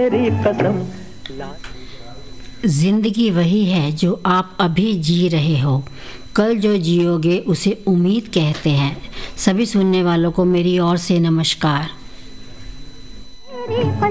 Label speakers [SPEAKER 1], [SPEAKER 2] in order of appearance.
[SPEAKER 1] तेरी कसम।
[SPEAKER 2] जिंदगी वही है जो आप अभी जी रहे हो, कल जो जियोगे उसे उम्मीद कहते हैं। सभी सुनने वालों को मेरी ओर से नमस्कार।